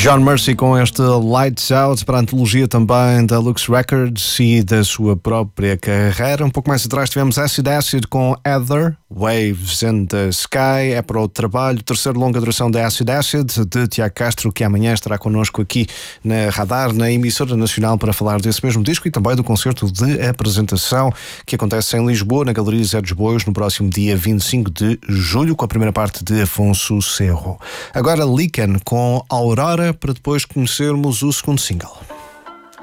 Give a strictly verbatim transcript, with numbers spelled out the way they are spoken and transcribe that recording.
John Mercy com este Lights Out para a antologia também da Lux Records e da sua própria carreira. Um pouco mais atrás tivemos Acid Acid com Heather, Waves in the Sky, é para o trabalho, terceiro longa duração da Acid Acid, de Tiago Castro, que amanhã estará connosco aqui na Radar, na emissora nacional, para falar desse mesmo disco e também do concerto de apresentação que acontece em Lisboa, na Galeria Zé dos Bois, no próximo dia vinte e cinco de julho, com a primeira parte de Afonso Cerro. Agora Liken com Aurora, para depois conhecermos o segundo single.